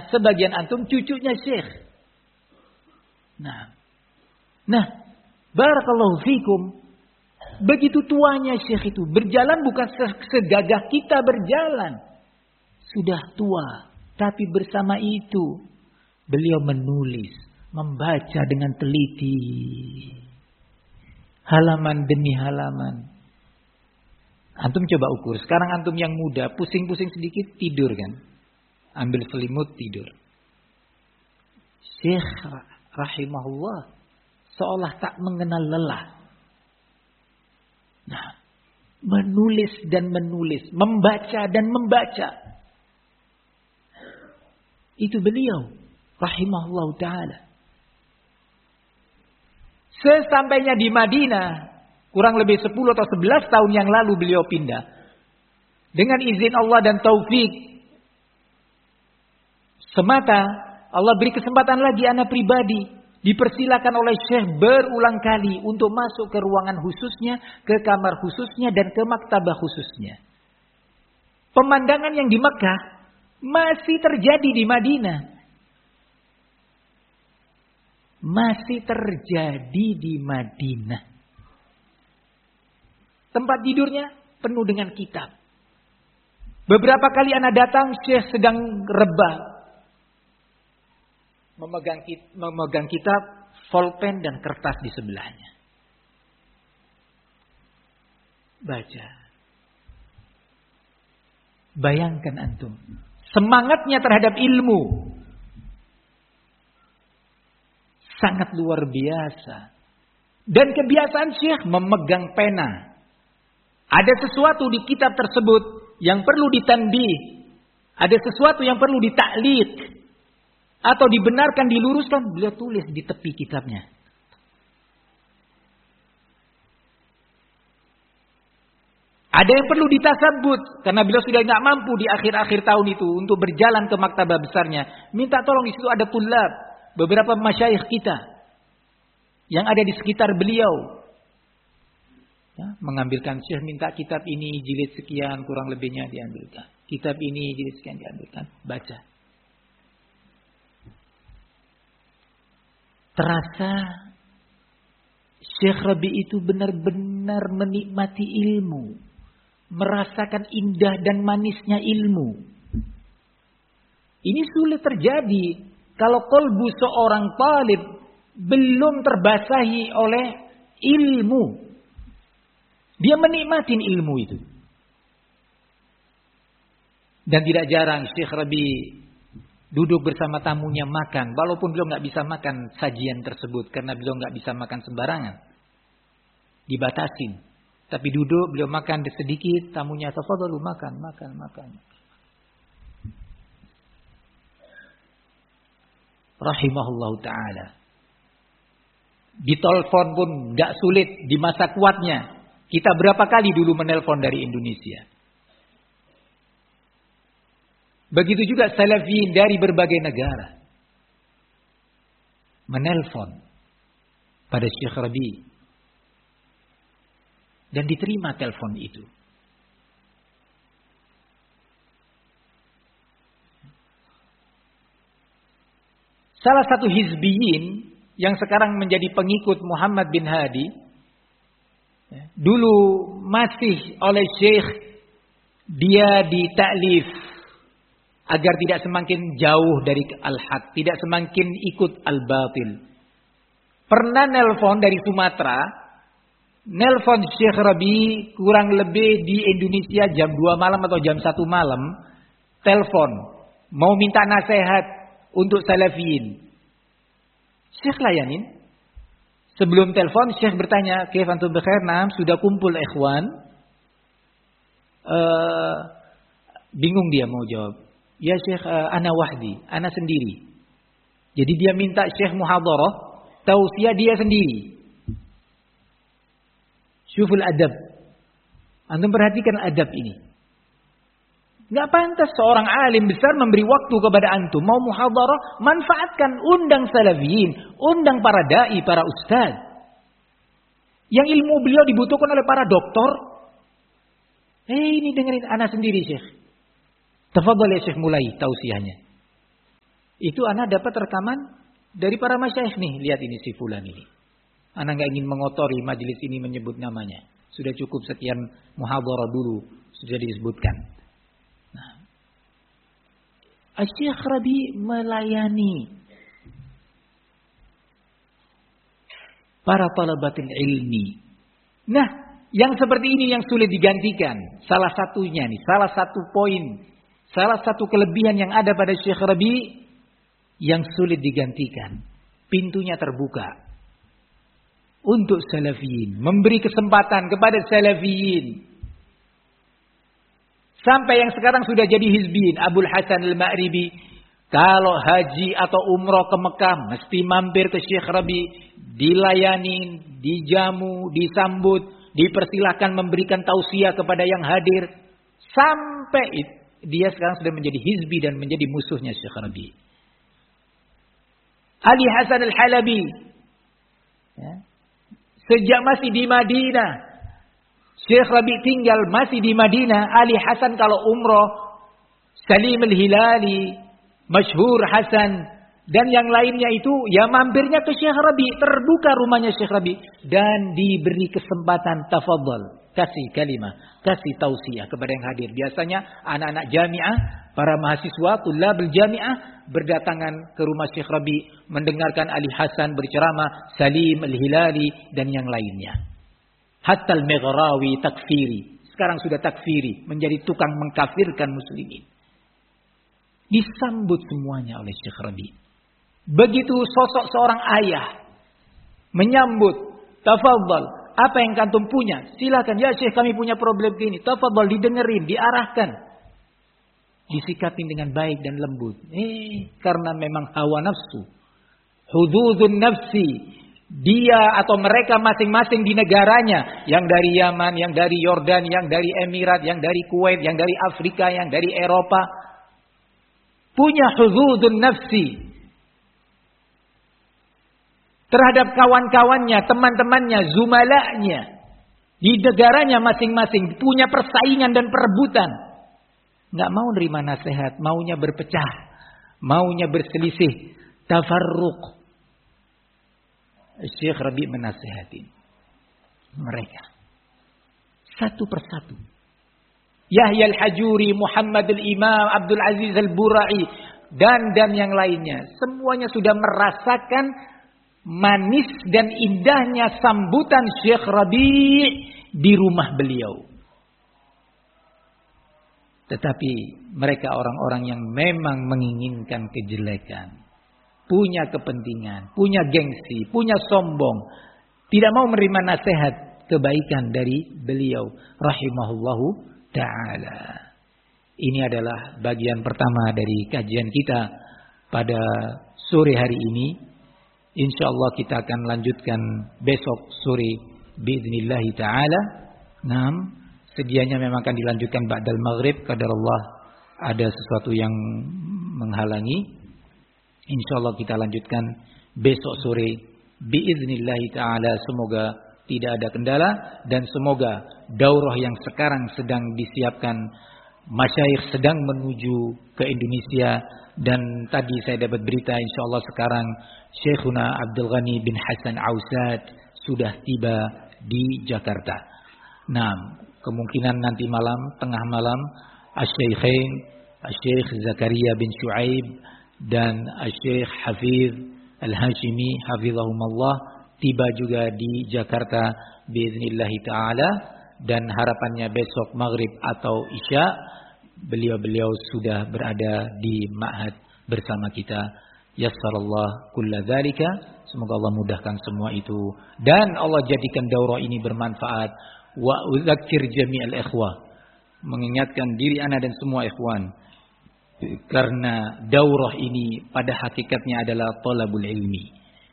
sebagian antum cucunya Syekh. Nah, barakallahu fikum. Begitu tuanya Syekh itu berjalan bukan segagah kita berjalan. Sudah tua, tapi bersama itu beliau menulis, membaca dengan teliti. Halaman demi halaman. Antum coba ukur. Sekarang antum yang muda, pusing-pusing sedikit tidur kan. Ambil selimut tidur. Syekh rahimahullah seolah tak mengenal lelah. Nah, menulis dan menulis, membaca dan membaca. Itu beliau rahimahullah ta'ala. Sesampainya di Madinah, kurang lebih 10 atau 11 tahun yang lalu beliau pindah. Dengan izin Allah dan taufik semata, Allah beri kesempatan lagi anak pribadi. Dipersilakan oleh Syekh berulang kali untuk masuk ke ruangan khususnya, ke kamar khususnya, dan ke maktabah khususnya. Pemandangan yang di Mekah masih terjadi di Madinah. Masih terjadi di Madinah. Tempat tidurnya penuh dengan kitab. Beberapa kali anak datang, Syekh sedang rebah. Memegang kitab, pulpen dan kertas di sebelahnya. Baca. Bayangkan antum. Semangatnya terhadap ilmu. Sangat luar biasa. Dan kebiasaan Syekh memegang pena. Ada sesuatu di kitab tersebut yang perlu ditanbih. Ada sesuatu yang perlu ditaklid. Atau dibenarkan, diluruskan, beliau tulis di tepi kitabnya. Ada yang perlu ditasabut, karena beliau sudah tidak mampu di akhir-akhir tahun itu untuk berjalan ke maktabah besarnya. Minta tolong, di situ ada tulab, beberapa masyayikh kita yang ada di sekitar beliau. Ya, mengambilkan, Syekh minta kitab ini jilid sekian, kurang lebihnya diambilkan. Kitab ini jilid sekian diambilkan, baca. Terasa Syekh Rabi itu benar-benar menikmati ilmu. Merasakan indah dan manisnya ilmu. Ini sulit terjadi kalau qalbu seorang talib belum terbasahi oleh ilmu. Dia menikmati ilmu itu. Dan tidak jarang Syekh Rabi duduk bersama tamunya makan. Walaupun beliau nggak bisa makan sajian tersebut. Karena beliau nggak bisa makan sembarangan. Dibatasin. Tapi duduk beliau makan sedikit. Tamunya tafadhalu makan. Rahimahullah ta'ala. Ditelepon pun nggak sulit di masa kuatnya. Kita berapa kali dulu menelpon dari Indonesia. Begitu juga salafiyin dari berbagai negara. Menelpon pada Syekh Rabi. Dan diterima telepon itu. Salah satu hizbiyin yang sekarang menjadi pengikut Muhammad bin Hadi. Dulu masih oleh Syekh dia ditaklif. Agar tidak semakin jauh dari al-haq. Tidak semakin ikut al-batil. Pernah nelpon dari Sumatera. Nelpon Syekh Rabi kurang lebih di Indonesia jam 2 malam atau jam 1 malam. Telepon. Mau minta nasihat untuk salafiyin. Syekh layanin. Sebelum telepon Syekh bertanya. Kaif antum bikhair? Naam, sudah kumpul ikhwan. Bingung dia mau jawab. Ya Syekh, ana wahdi, ana sendiri. Jadi dia minta Syekh muhadarah, tausiah dia sendiri. Syuful adab. Antum perhatikan adab ini. Enggak pantas seorang alim besar memberi waktu kepada antum mau muhadarah, manfaatkan, undang salafiyin, undang para dai, para ustaz. Yang ilmu beliau dibutuhkan oleh para doktor. Ini dengerin ana sendiri Syekh. Tafadhal ya Syekh, mulai tausiahnya. Itu ana dapat rekaman dari para masyayikh nih. Lihat ini si fulan ini. Ana nggak ingin mengotori majelis ini menyebut namanya. Sudah cukup sekian muhadharah dulu sudah disebutkan. Nah, Syekh Rabi melayani para talabatul ilmi. Nah, yang seperti ini yang sulit digantikan. Salah satunya nih, salah satu poin, salah satu kelebihan yang ada pada Syekh Rabi yang sulit digantikan. Pintunya terbuka untuk salafiyin, memberi kesempatan kepada salafiyin. Sampai yang sekarang sudah jadi hizbiyin, Abul Hasan Al-Ma'ribi, kalau haji atau umroh ke Mekah mesti mampir ke Syekh Rabi, dilayani, dijamu, disambut, dipersilahkan memberikan tausiah kepada yang hadir. Sampai dia sekarang sudah menjadi hizbi dan menjadi musuhnya Syekh Rabi. Ali Hasan Al-Halabi, ya, sejak masih di Madinah, Syekh Rabi tinggal masih di Madinah. Ali Hasan kalau umroh, Salim Al-Hilali, Masyhur Hasan, dan yang lainnya itu ya mampirnya ke Syekh Rabi. Terbuka rumahnya Syekh Rabi dan diberi kesempatan tafadhal, kasih kalimah, kasih tausiah kepada yang hadir. Biasanya anak-anak jamiah, para mahasiswa tulabul jamiah berdatangan ke rumah Syekh Rabi mendengarkan Ali Hasan berceramah, Salim Al-Hilali dan yang lainnya. Hatta Al-Maghrawi takfiri, sekarang sudah takfiri, menjadi tukang mengkafirkan muslimin. Disambut semuanya oleh Syekh Rabi. Begitu sosok seorang ayah menyambut, tafadhal, apa yang kantum punya? Silakan, ya Syekh kami punya problem gini. Tafadhal, didengerin, diarahkan. Disikapin dengan baik dan lembut. Karena memang hawa nafsu. Hududun nafsi. Dia atau mereka masing-masing di negaranya. Yang dari Yaman, yang dari Yordan, yang dari Emirat, yang dari Kuwait, yang dari Afrika, yang dari Eropa. Punya hududun nafsi. Terhadap kawan-kawannya, teman-temannya, zumalanya. Di negaranya masing-masing. Punya persaingan dan perebutan. Nggak mau nerima nasihat. Maunya berpecah. Maunya berselisih. Tafarruq. Syekh Rabi menasihatin mereka. Satu persatu. Yahya Al-Hajuri, Muhammad Al-Imam, Abdul Aziz Al-Burai. Dan yang lainnya. Semuanya sudah merasakan manis dan indahnya sambutan Syekh Rabi di rumah beliau. Tetapi mereka orang-orang yang memang menginginkan kejelekan, punya kepentingan, punya gengsi, punya sombong, tidak mau menerima nasihat kebaikan dari beliau rahimahullahu ta'ala. Ini adalah bagian pertama dari kajian kita pada sore hari ini. InsyaAllah kita akan lanjutkan besok sore biiznillah ta'ala. Sedianya memang akan dilanjutkan ba'dal maghrib. Qadarullah ada sesuatu yang menghalangi. InsyaAllah kita lanjutkan besok sore biiznillah ta'ala. Semoga tidak ada kendala. Dan semoga daurah yang sekarang sedang disiapkan, masyayikh sedang menuju ke Indonesia. Dan tadi saya dapat berita insyaallah sekarang Syekhuna Abdul Ghani bin Hasan Ausad sudah tiba di Jakarta. Kemungkinan nanti malam, tengah malam, Asy-Syaikhain, Asy-Syaikh Zakaria bin Syuaib dan Asy-Syaikh Hafiz Al-Hashimi Hafizahumallah tiba juga di Jakarta biiznillah ta'ala. Dan harapannya besok maghrib atau isya beliau-beliau sudah berada di ma'had bersama kita. Yassarallah kulla dzalika. Semoga Allah mudahkan semua itu dan Allah jadikan daurah ini bermanfaat. Wa udzakir jami'al ikhwah, mengingatkan diri ana dan semua ikhwan, karena daurah ini pada hakikatnya adalah talabul ilmi,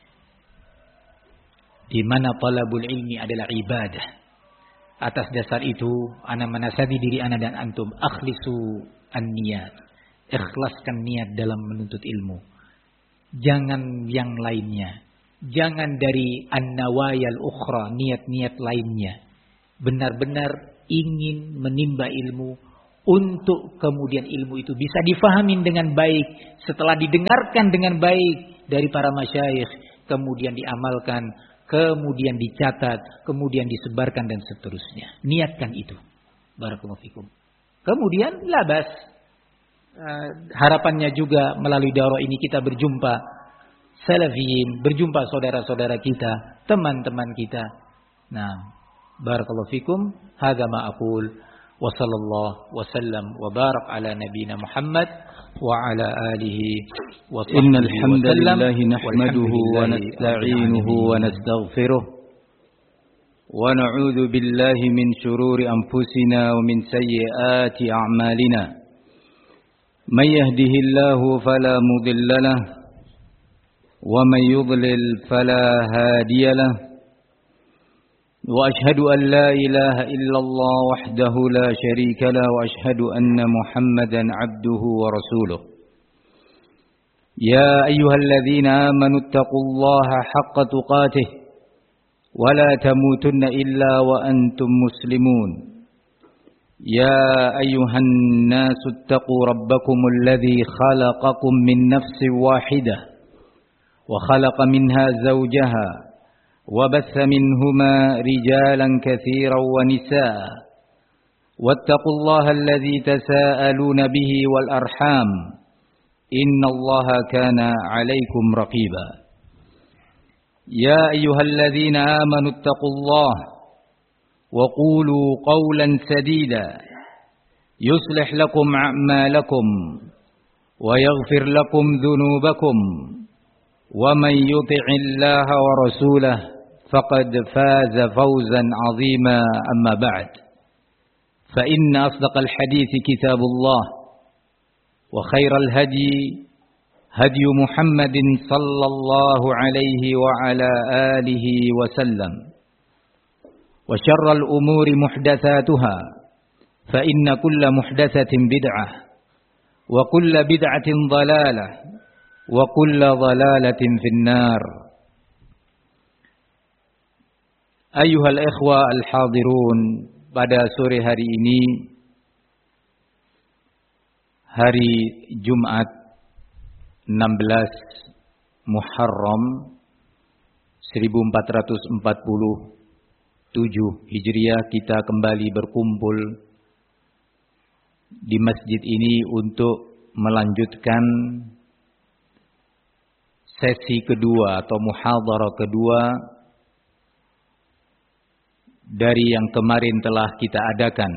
di mana talabul ilmi adalah ibadah. Atas dasar itu, ana menasihati diri ana dan antum, akhlisu an-niyat. Ikhlaskan niat dalam menuntut ilmu. Jangan yang lainnya. Jangan dari an-nawayal ukhra, niat-niat lainnya. Benar-benar ingin menimba ilmu untuk kemudian ilmu itu bisa difahami dengan baik, setelah didengarkan dengan baik dari para masyayikh, kemudian diamalkan, kemudian dicatat, kemudian disebarkan dan seterusnya. Niatkan itu. Barakallahu fikum. Kemudian labas. Harapannya juga melalui daurah ini kita berjumpa salafiyin, berjumpa saudara-saudara kita, teman-teman kita. Nah, barakallahu fikum. Hadza ma aqul wa sallallahu wa sallam wa barak ala nabiyyina Muhammad wa ala alihi wa sahbihi. Innal hamdalillah nahmaduhu wa nasta'inuhu wa nastaghfiruh wa na'udzu billahi min shururi anfusina wa min sayyiati a'malina. Man yahdihillahu fala mudilla lahu wa man yudlil fala hadiya lahu. وأشهد أن لا إله إلا الله وحده لا شريك له وأشهد أن محمدا عبده ورسوله. يا أيها الذين آمنوا اتقوا الله حق تقاته ولا تموتن إلا وأنتم مسلمون. يا أيها الناس اتقوا ربكم الذي خلقكم من نفس واحدة وخلق منها زوجها وبث منهما رجالا كثيرا ونساء واتقوا الله الذي تساءلون به والأرحام إن الله كان عليكم رقيبا. يا أيها الذين آمنوا اتقوا الله وقولوا قولا سديدا يصلح لكم أعمالكم ويغفر لكم ذنوبكم ومن يطع الله ورسوله فقد فاز فوزا عظيما. أما بعد، فإن أصدق الحديث كتاب الله وخير الهدي هدي محمد صلى الله عليه وعلى آله وسلم وشر الأمور محدثاتها فإن كل محدثة بدعة وكل بدعة ضلالة وكل ضلالة في النار. Ayuhal ikhwa al-hadirun, pada sore hari ini, hari Jumat 16 Muharram 1447 Hijriah, kita kembali berkumpul di masjid ini untuk melanjutkan sesi kedua atau muhadharah kedua dari yang kemarin telah kita adakan.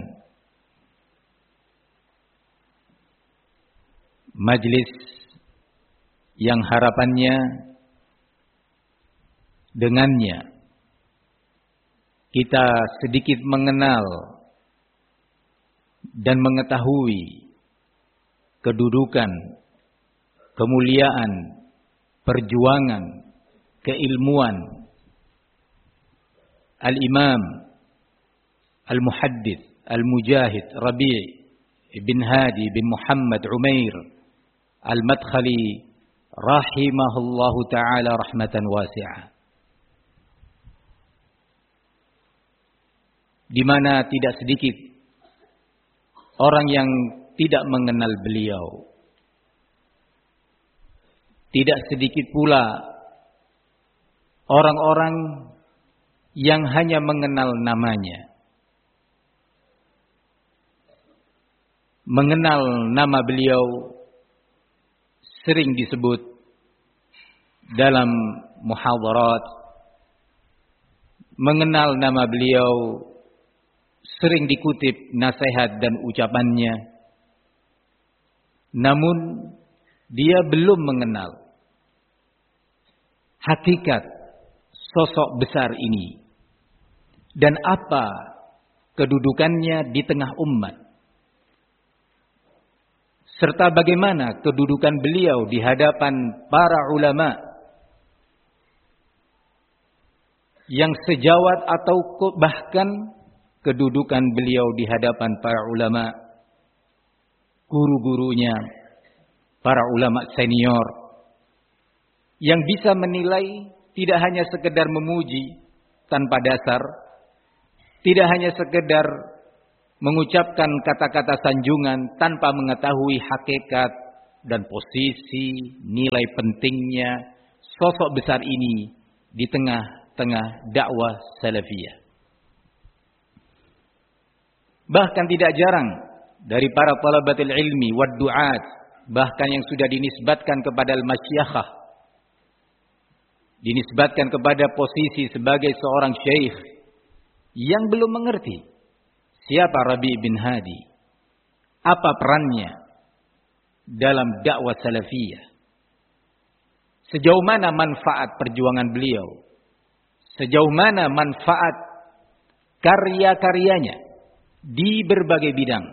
Majlis yang harapannya dengannya kita sedikit mengenal dan mengetahui kedudukan, kemuliaan, perjuangan, keilmuan Al-Imam Al-Muhaddits Al-Mujahid Rabi' bin Hadi bin Muhammad Umair Al-Madkhali rahimahullahu ta'ala rahmatan wasi'ah, di mana tidak sedikit orang yang tidak mengenal beliau. Tidak sedikit pula orang-orang yang hanya mengenal namanya. Mengenal nama beliau sering disebut dalam muhadharat. Mengenal nama beliau sering dikutip nasihat dan ucapannya. Namun dia belum mengenal hakikat sosok besar ini dan apa kedudukannya di tengah umat, serta bagaimana kedudukan beliau di hadapan para ulama yang sejawat atau bahkan kedudukan beliau di hadapan para ulama, guru-gurunya, para ulama senior yang bisa menilai tidak hanya sekedar memuji tanpa dasar, tidak hanya sekedar mengucapkan kata-kata sanjungan tanpa mengetahui hakikat dan posisi, nilai pentingnya sosok besar ini di tengah-tengah dakwah salafiyah. Bahkan tidak jarang dari para talabatul ilmi wad du'at, bahkan yang sudah dinisbatkan kepada al-masyakhah, dinisbatkan kepada posisi sebagai seorang syekh yang belum mengerti siapa Rabi' bin Hadi, apa perannya dalam dakwah salafiyah, sejauh mana manfaat perjuangan beliau, sejauh mana manfaat karya-karyanya di berbagai bidang.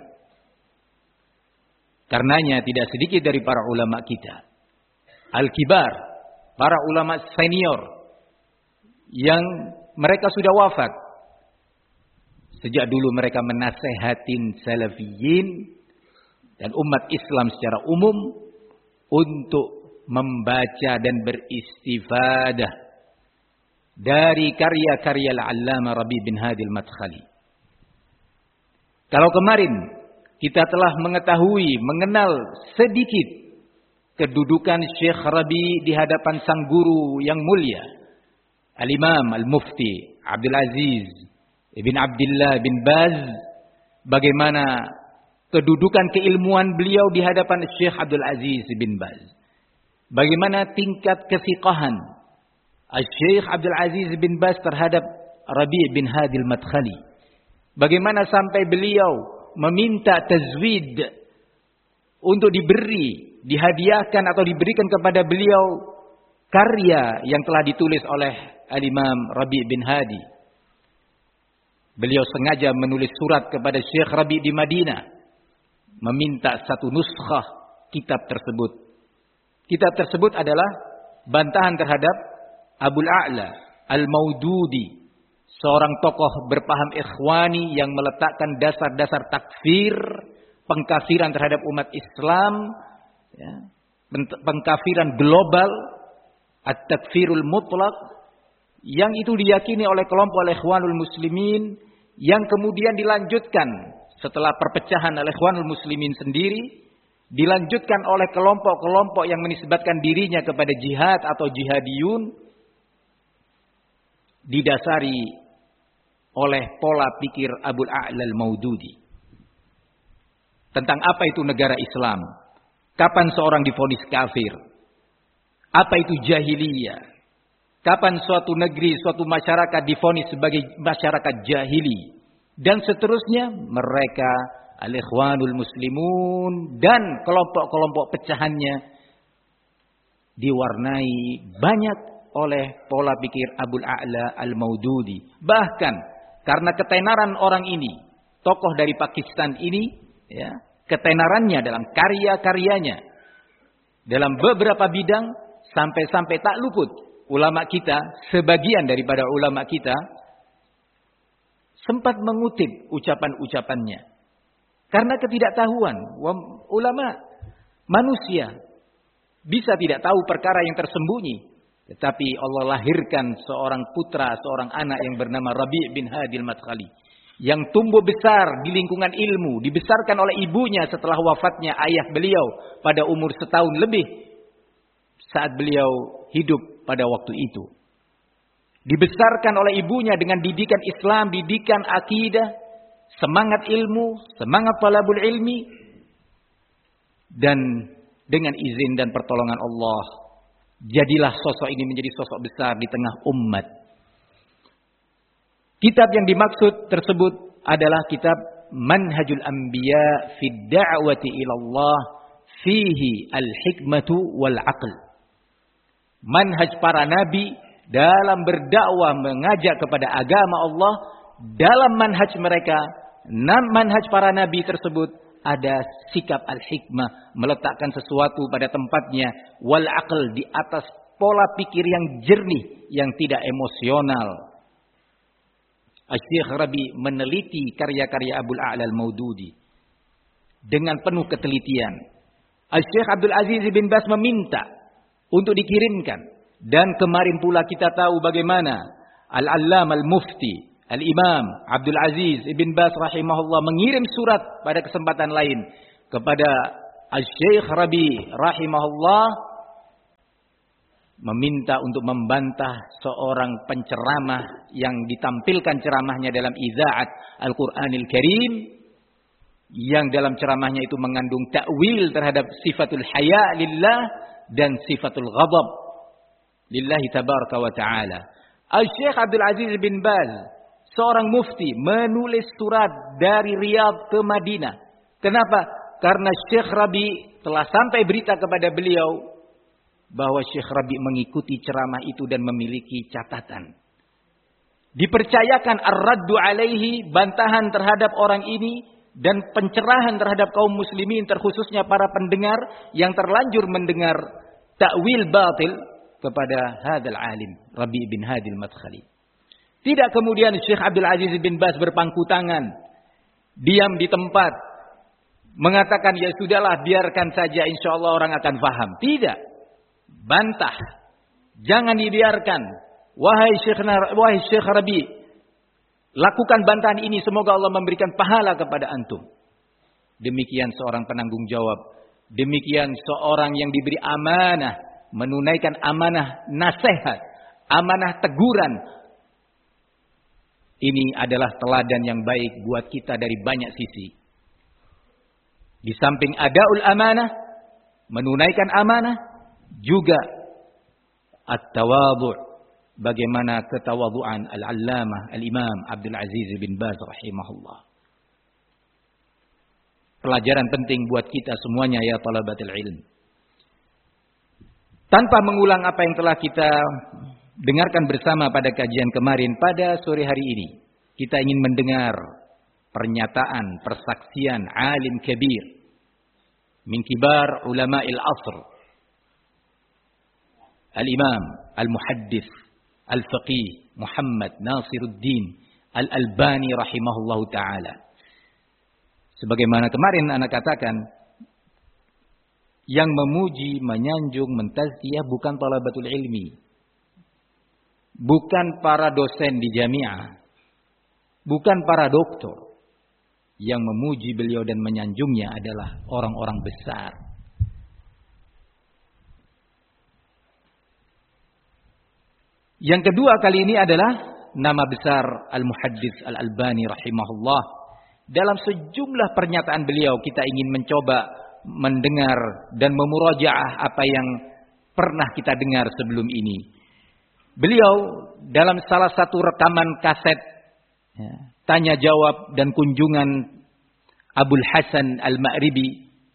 Karenanya tidak sedikit dari para ulama kita, al-kibar, para ulama senior yang mereka sudah wafat, sejak dulu mereka menasehatin salafiyin dan umat Islam secara umum untuk membaca dan beristifadah dari karya-karya al-Allamah Rabi' bin Hadi al-Madkhali. Kalau kemarin kita telah mengetahui, mengenal sedikit kedudukan Syekh Rabi' di hadapan sang guru yang mulia, Al-Imam Al-Mufti Abdul Aziz Ibn Abdullah bin Baz, bagaimana kedudukan keilmuan beliau di hadapan Syekh Abdul Aziz bin Baz, bagaimana tingkat kesiqahan Syekh Abdul Aziz bin Baz terhadap Rabi' bin Hadi al-Madkhali, bagaimana sampai beliau meminta tazwid untuk dihadiahkan atau diberikan kepada beliau karya yang telah ditulis oleh Al-Imam Rabi' bin Hadi. Beliau sengaja menulis surat kepada Syekh Rabi' di Madinah, meminta satu nuskhah kitab tersebut. Kitab tersebut adalah bantahan terhadap Abul A'la Al-Maududi, seorang tokoh berpaham ikhwani yang meletakkan dasar-dasar takfir, pengkafiran terhadap umat Islam, ya, pengkafiran global, at-takfirul mutlaq, yang itu diyakini oleh kelompok al-Ikhwanul Muslimin, yang kemudian dilanjutkan setelah perpecahan al-Ikhwanul Muslimin sendiri, dilanjutkan oleh kelompok-kelompok yang menisbatkan dirinya kepada jihad atau jihadiyun, didasari oleh pola pikir Abul A'la al-Maududi tentang apa itu negara Islam, kapan seorang divonis kafir, apa itu jahiliyah, kapan suatu negeri, suatu masyarakat divonis sebagai masyarakat jahili, dan seterusnya. Mereka al-Ikhwanul Muslimun dan kelompok-kelompok pecahannya diwarnai banyak oleh pola pikir Abul A'la al-Maududi. Bahkan karena ketenaran orang ini, tokoh dari Pakistan ini, ya, ketenarannya dalam karya-karyanya dalam beberapa bidang, sampai-sampai tak luput ulama kita, sebagian daripada ulama kita sempat mengutip ucapan-ucapannya karena ketidaktahuan. Ulama manusia bisa tidak tahu perkara yang tersembunyi, tetapi Allah lahirkan seorang putra, seorang anak yang bernama Rabi' bin Hadi al-Madkhali, yang tumbuh besar di lingkungan ilmu, dibesarkan oleh ibunya setelah wafatnya ayah beliau pada umur setahun lebih saat beliau hidup pada waktu itu. Dibesarkan oleh ibunya dengan didikan Islam, didikan akidah, semangat ilmu, semangat talabul ilmi, dan dengan izin dan pertolongan Allah, jadilah sosok ini menjadi sosok besar di tengah umat. Kitab yang dimaksud tersebut adalah kitab Manhajul Anbiya fi Da'wati ila Allah fihi al-hikmatu wal aql. Manhaj para nabi dalam berdakwah mengajak kepada agama Allah. Dalam manhaj mereka, manhaj para nabi tersebut, ada sikap al-hikmah, meletakkan sesuatu pada tempatnya, wal aql, di atas pola pikir yang jernih, yang tidak emosional. Syekh Rabi' meneliti karya-karya Abul A'la al-Maududi dengan penuh ketelitian. Syekh Abdul Aziz bin Baz meminta untuk dikirimkan, dan kemarin pula kita tahu bagaimana Al-Allamah Al-Mufti Al-Imam Abdul Aziz Ibn Baz rahimahullah mengirim surat pada kesempatan lain kepada Al-Syekh Rabi rahimahullah, meminta untuk membantah seorang penceramah yang ditampilkan ceramahnya dalam Idza'at Al-Qur'anil Karim, yang dalam ceramahnya itu mengandung takwil terhadap sifatul haya lillah dan sifatul ghadab lillahi tabaraka wa ta'ala. Al-Syekh Abdul Aziz bin Baz, seorang mufti, menulis surat dari Riyadh ke Madinah. Kenapa? Karena Syekh Rabi telah sampai berita kepada beliau bahwa Syekh Rabi mengikuti ceramah itu dan memiliki catatan. Dipercayakan ar-raddu alaihi, bantahan terhadap orang ini dan pencerahan terhadap kaum muslimin, terkhususnya para pendengar yang terlanjur mendengar takwil batil kepada hadal alim Rabi bin Hadi al-Madkhali. Tidak kemudian Syekh Abdul Aziz bin Baz berpangku tangan, diam di tempat, mengatakan ya sudahlah biarkan saja, insyaallah orang akan paham. Tidak. Bantah. Jangan dibiarkan. Wahai Syekh Rabi, lakukan bantahan ini, semoga Allah memberikan pahala kepada antum. Demikian seorang penanggung jawab. Demikian seorang yang diberi amanah, menunaikan amanah nasihat, amanah teguran. Ini adalah teladan yang baik buat kita dari banyak sisi. Di samping adaul amanah, menunaikan amanah, juga at-tawadhu', bagaimana ketawadhu'an al-allamah al-imam Abdul Aziz bin Baz rahimahullah. Pelajaran penting buat kita semuanya ya talabatul ilm. Tanpa mengulang apa yang telah kita dengarkan bersama pada kajian kemarin, pada sore hari ini kita ingin mendengar pernyataan, persaksian alim kabir min kibar ulama'il asr, al-imam al-muhaddits al-faqih Muhammad Nasiruddin al-Albani rahimahullahu ta'ala. Sebagaimana kemarin anak katakan, yang memuji, menyanjung, mentazkiyah bukan talabatul ilmi, bukan para dosen di jamiah, bukan para doktor. Yang memuji beliau dan menyanjungnya adalah orang-orang besar. Yang kedua kali ini adalah nama besar Al-Muhaddits Al-Albani rahimahullah. Dalam sejumlah pernyataan beliau kita ingin mencoba mendengar dan memurajaah apa yang pernah kita dengar sebelum ini. Beliau dalam salah satu rekaman kaset tanya jawab dan kunjungan Abul Hasan Al-Ma'ribi.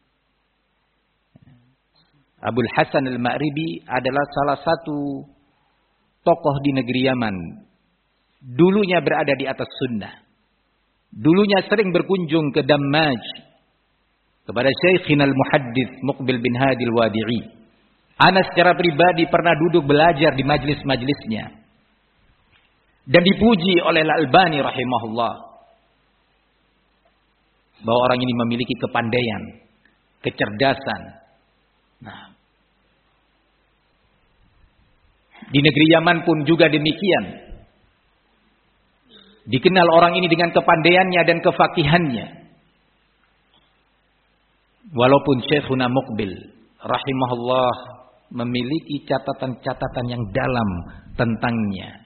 Abul Hasan Al-Ma'ribi adalah salah satu tokoh di negeri Yaman. Dulunya berada di atas sunnah. Dulunya sering berkunjung ke Dammaj kepada Syekhina al-Muhaddits Muqbil bin Hadi al-Wadi'i. Ana secara pribadi pernah duduk belajar di majlis-majlisnya dan dipuji oleh Al-Albani rahimahullah bahwa orang ini memiliki kepandaian, kecerdasan. Nah, di negeri Yaman pun juga demikian. Dikenal orang ini dengan kepandaiannya dan kefakihannya. Walaupun Syekhuna Muqbil rahimahullah memiliki catatan-catatan yang dalam tentangnya.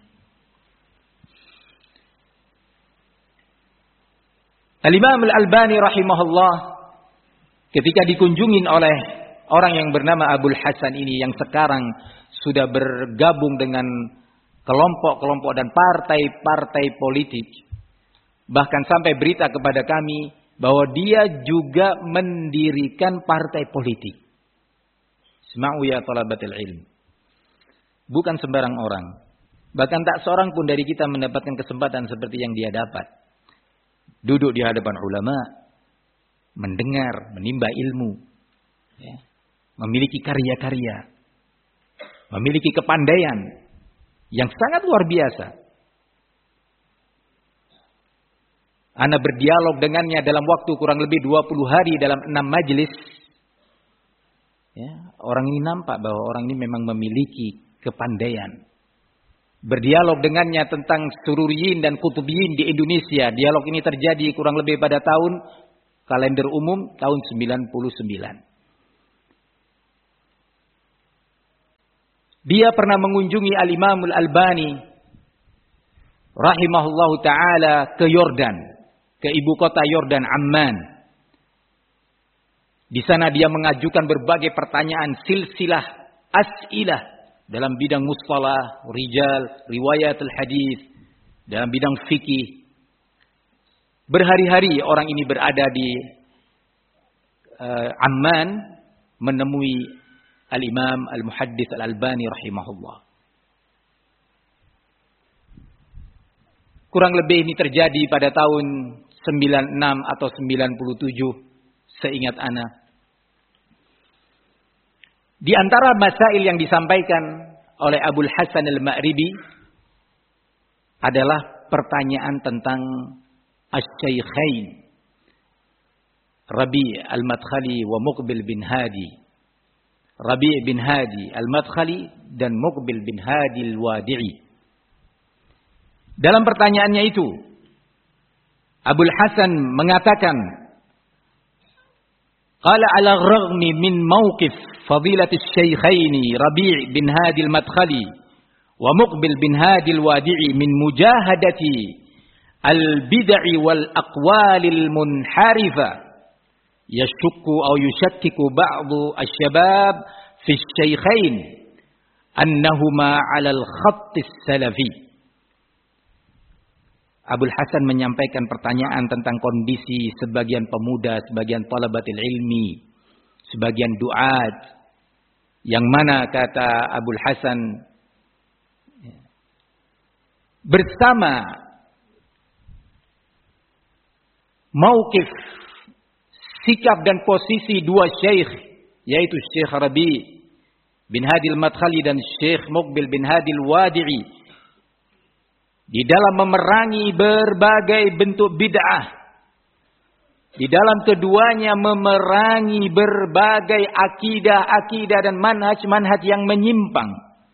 Al-Imam Al-Albani rahimahullah ketika dikunjungin oleh orang yang bernama Abul Hasan ini, yang sekarang sudah bergabung dengan kelompok-kelompok dan partai-partai politik, bahkan sampai berita kepada kami bahwa dia juga mendirikan partai politik. Isma'u ya talabatul ilm. Bukan sembarang orang. Bahkan tak seorang pun dari kita mendapatkan kesempatan seperti yang dia dapat. Duduk di hadapan ulama, mendengar, menimba ilmu, ya, memiliki karya-karya, memiliki kepandaian yang sangat luar biasa. Ana berdialog dengannya dalam waktu kurang lebih 20 hari dalam 6 majlis. Ya, orang ini nampak bahwa orang ini memang memiliki kepandaian. berdialog dengannya tentang sururiyin dan kutubiyin di Indonesia. Dialog ini terjadi kurang lebih pada tahun kalender umum tahun 99. Dia pernah mengunjungi Al-Imam Al-Albani rahimahullahu taala ke Yordan, ke ibu kota Yordan, Amman. Di sana dia mengajukan berbagai pertanyaan, silsilah as'ilah dalam bidang mustalah, rijal, riwayat al-hadis, dalam bidang fikih. Berhari-hari orang ini berada di Amman menemui Al-Imam Al-Muhaddits Al-Albani rahimahullah. Kurang lebih ini terjadi pada tahun 96 atau 97 seingat ana. Di antara masail yang disampaikan oleh Abul Hasan Al-Ma'ribi adalah pertanyaan tentang Asy-Syaikhain Rabi' Al-Madkhali wa Muqbil bin Hadi. Rabi' bin Hadi Al-Madkhali dan Muqbil bin Hadi Al-Wadi'i. Dalam pertanyaannya itu, Abul Hasan mengatakan, qala ala raghmi min mawqif fadilatis syaikhaini Rabi' bin Hadi Al-Madkhali wa Muqbil bin Hadi Al-Wadi'i min mujahadati al-bid'i wal aqwalil munharifa yashukku aw yushakkiku ba'du asy-syabab fi asy-syaikhain annahuma 'ala al-khatt as-salafi. Abul Hasan menyampaikan pertanyaan tentang kondisi sebagian pemuda, sebagian talabatil ilmi, sebagian duat, yang mana kata Abul Hasan bersama mauqif, sikap dan posisi dua syekh, yaitu Syekh Rabi' bin Hadi Al-Madkhali dan Syekh Muqbil bin Hadi Al-Wadi'i, di dalam memerangi berbagai bentuk bid'ah, di dalam keduanya memerangi berbagai akidah-akidah dan manhaj-manhaj yang menyimpang.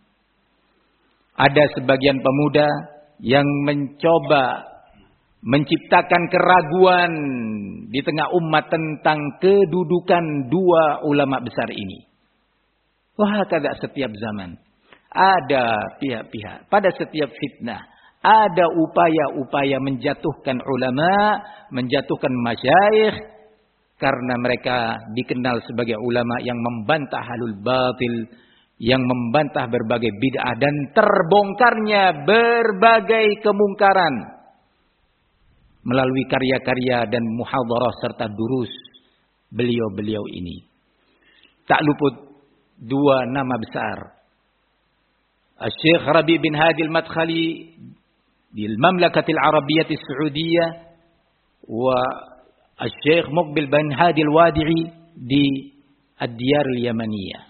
Ada sebagian pemuda yang mencoba menciptakan keraguan di tengah umat tentang kedudukan dua ulama besar ini. Wah, kada setiap zaman ada pihak-pihak, pada setiap fitnah ada upaya-upaya menjatuhkan ulama, menjatuhkan masyayikh, karena mereka dikenal sebagai ulama yang membantah halul batil, yang membantah berbagai bid'ah dan terbongkarnya berbagai kemungkaran melalui karya-karya dan muhadharah serta durus beliau-beliau ini. Tak luput dua nama besar, Syekh Rabi' bin Hadi Al-Madkhali di Mamlakatil Arabiyyah As-Saudiyah wa Syekh Muqbil bin Hadi Al-Wadi'i di Ad-Diyar Al-Yamaniyah.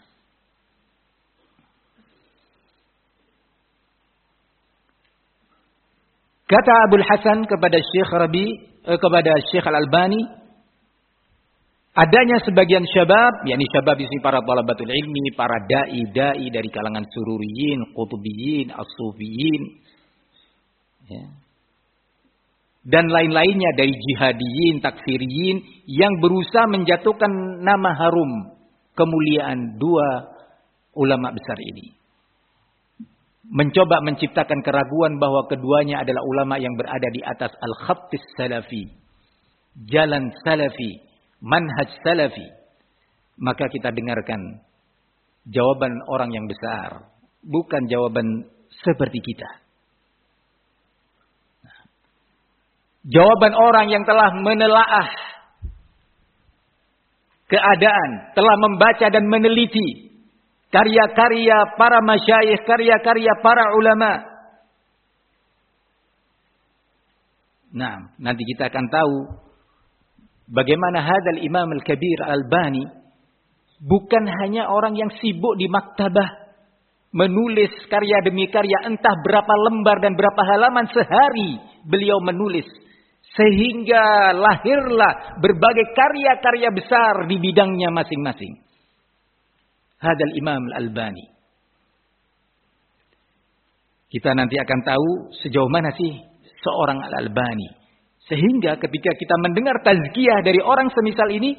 Kata Abul Hasan kepada Syekh kepada Syekh Al-Albani, adanya sebagian syabab, yakni syabab di sini para talabatul ilmi, para dai dari kalangan sururiyin, qutubiyin, as-sufiyin, ya, dan lain-lainnya dari jihadiyin, takfiriyin yang berusaha menjatuhkan nama harum kemuliaan dua ulama besar ini. Mencoba menciptakan keraguan bahwa keduanya adalah ulama yang berada di atas al-khattis salafi, jalan salafi, manhaj salafi. Maka kita dengarkan jawaban orang yang besar, bukan jawaban seperti kita. Jawaban orang yang telah menelaah keadaan, telah membaca dan meneliti karya-karya para masyayikh, karya-karya para ulama. Nah, nanti kita akan tahu bagaimana hadzal Imam Al-Kabir Al-Albani bukan hanya orang yang sibuk di maktabah menulis karya demi karya, entah berapa lembar dan berapa halaman sehari beliau menulis, sehingga lahirlah berbagai karya-karya besar di bidangnya masing-masing. Hadzal Imam Al-Albani. Kita nanti akan tahu sejauh mana sih seorang Al-Albani. Sehingga ketika kita mendengar tazkiyah dari orang semisal ini,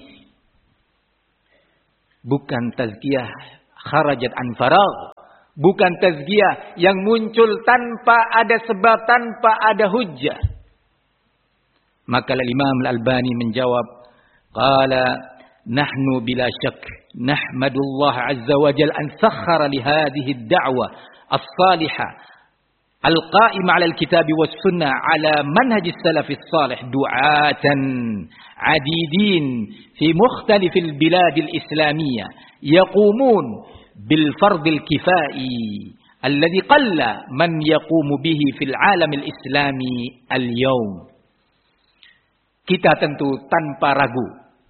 bukan tazkiyah kharajat an faragh, bukan tazkiyah yang muncul tanpa ada sebab, tanpa ada hujjah. Maka Imam Al-Albani menjawab, qala nahnu bila syak nahmadullah azza wa jalla an sakhkhara li hadhihi ad-da'wa as-salihah al-qa'imah 'ala al-kitab was sunnah 'ala manhaj as-salaf as-salih du'atan 'adidin fi mukhtalif al-bilad al-islamiyah yaqumun bil fard al-kifai alladhi qalla man yaqumu bihi fil 'alam al-islami al-yawm. Kita tentu tanpa ragu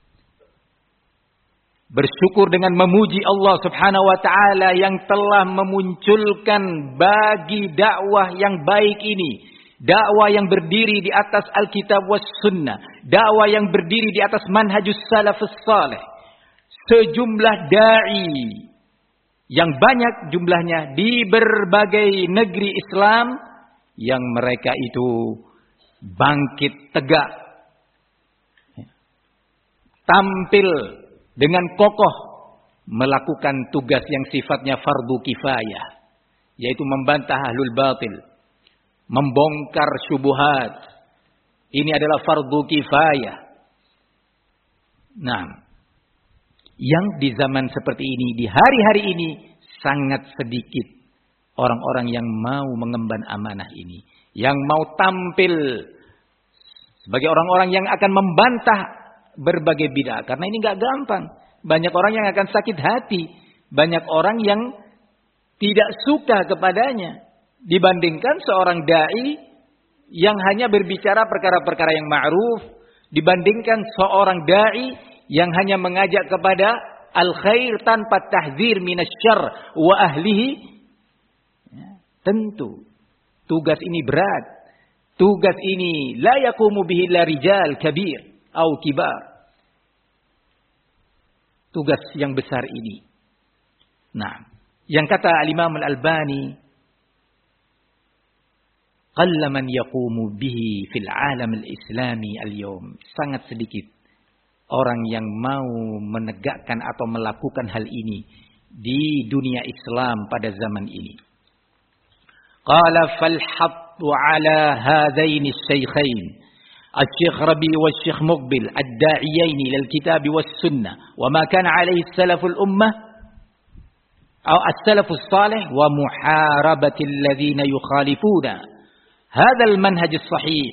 bersyukur dengan memuji Allah Subhanahu wa taala yang telah memunculkan bagi dakwah yang baik ini, dakwah yang berdiri di atas Alkitab was Sunnah, dakwah yang berdiri di atas manhajus salafus salih, sejumlah dai yang banyak jumlahnya di berbagai negeri Islam yang mereka itu bangkit tegak, tampil dengan kokoh melakukan tugas yang sifatnya fardu kifayah, yaitu membantah ahlul batil, membongkar syubuhat. Ini adalah fardu kifayah. Nah, yang di zaman seperti ini, di hari-hari ini sangat sedikit orang-orang yang mau mengemban amanah ini, yang mau tampil sebagai orang-orang yang akan membantah berbagai bid'ah, karena ini nggak gampang. Banyak orang yang akan sakit hati, banyak orang yang tidak suka kepadanya dibandingkan seorang dai yang hanya berbicara perkara-perkara yang ma'ruf, dibandingkan seorang dai yang hanya mengajak kepada al-khair tanpa tahdzir minasyarr wa ahlihi. Tentu tugas ini berat. Tugas ini la yaqumu bihi illa rijal kabir au kibar. Tugas yang besar ini. Nah, yang kata Al-Imam Al-Albani, qalla man yaqumu bihi fil alam al-islami al-yawm. Sangat sedikit orang yang mau menegakkan atau melakukan hal ini di dunia Islam pada zaman ini. Qala fal hattu ala hadaini as-shaykhain الشيخ ربيع والشيخ مقبل الداعيين إلى الكتاب والسنة وما كان عليه السلف الأمة أو السلف الصالح ومحاربة الذين يخالفون هذا المنهج الصحيح.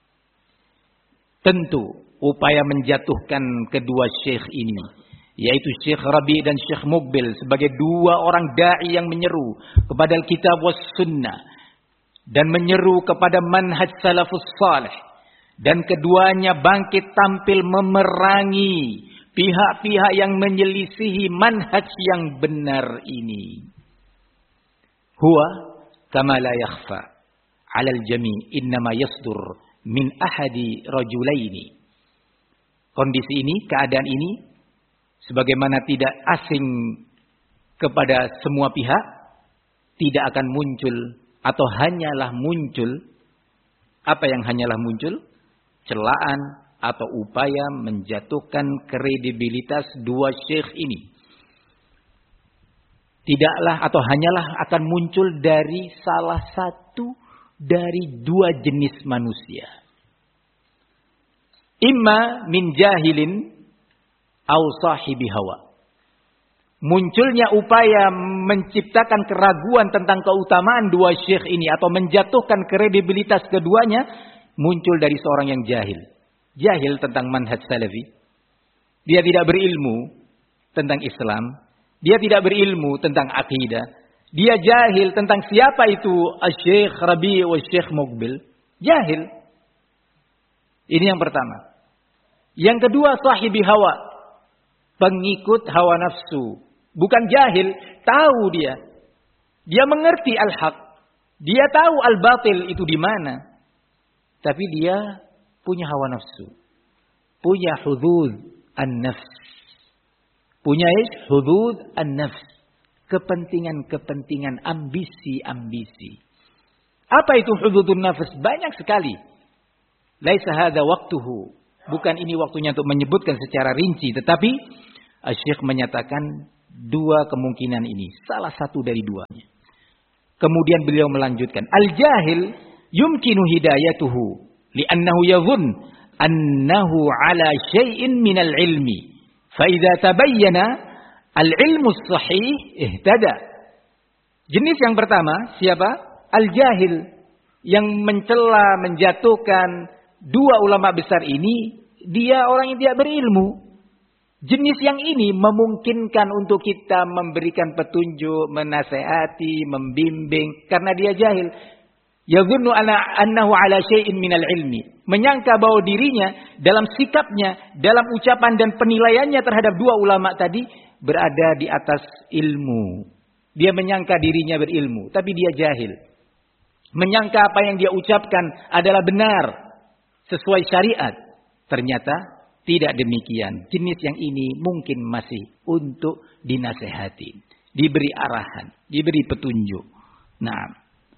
Tentu upaya menjatuhkan kedua syekh ini, yaitu Syekh Rabi' dan Syekh Muqbil, sebagai dua orang da'i yang menyeru kepada Alkitab was Sunnah dan menyeru kepada manhaj salafus salih. Dan keduanya bangkit tampil memerangi pihak-pihak yang menyelisihi manhaj yang benar ini. Huwa kama la yakhfa 'ala al-jami' innama yasdur min ahadi rajulaini. Kondisi ini, keadaan ini sebagaimana tidak asing kepada semua pihak, tidak akan muncul atau hanyalah muncul, apa yang hanyalah muncul? Celaan atau upaya menjatuhkan kredibilitas dua syekh ini. Tidaklah atau hanyalah akan muncul dari salah satu dari dua jenis manusia. Imma min jahilin au sahibi hawa. Munculnya upaya menciptakan keraguan tentang keutamaan dua syekh ini atau menjatuhkan kredibilitas keduanya muncul dari seorang yang jahil. Jahil tentang manhaj salafi. Dia tidak berilmu tentang Islam. Dia tidak berilmu tentang akidah. Dia jahil tentang siapa itu Syekh Rabi' wa Syekh Muqbil. Jahil. Ini yang pertama. Yang kedua, sahibi hawa. Pengikut hawa nafsu. Bukan jahil. Tahu dia. Dia mengerti al-haq. Dia tahu al-batil itu di mana. Tapi dia punya hawa nafsu. Punya hudud an-nafs. Punya hudud an-nafs. Kepentingan-kepentingan, ambisi-ambisi. Apa itu hududun nafs? Banyak sekali. Laisa hadza waqtuhu. Bukan ini waktunya untuk menyebutkan secara rinci. Tetapi Syekh menyatakan dua kemungkinan ini. Salah satu dari duanya. Kemudian beliau melanjutkan. Al-jahil yumkinu hidayatuhu. Liannahu yadhun annahu ala syai'in minal ilmi. Fa'idha tabayyana al-ilmu sahih ihtada. Jenis yang pertama, siapa? Al-jahil. Yang mencela, menjatuhkan dua ulama besar ini, dia orang yang tidak berilmu. Jenis yang ini memungkinkan untuk kita memberikan petunjuk, menasehati, membimbing. Karena dia jahil. Yadhunnu annahu ala syai'in minal ilmi. Menyangka bahwa dirinya dalam sikapnya, dalam ucapan dan penilaiannya terhadap dua ulama tadi berada di atas ilmu. Dia menyangka dirinya berilmu, tapi dia jahil. Menyangka apa yang dia ucapkan adalah benar, sesuai syariat. Ternyata tidak demikian. Jenis yang ini mungkin masih untuk dinasehati, diberi arahan, diberi petunjuk. Nah,